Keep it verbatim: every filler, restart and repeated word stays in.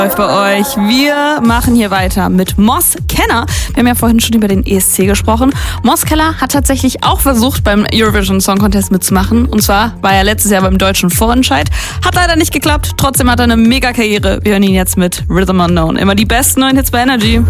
Läuft bei euch. Wir machen hier weiter mit Moss Kenner. Wir haben ja vorhin schon über den E S C gesprochen. Moss Keller hat tatsächlich auch versucht, beim Eurovision Song Contest mitzumachen. Und zwar war er letztes Jahr beim deutschen Vorentscheid. Hat leider nicht geklappt. Trotzdem hat er eine Mega-Karriere. Wir hören ihn jetzt mit Rhythm Unknown. Immer die besten neuen Hits bei Energy.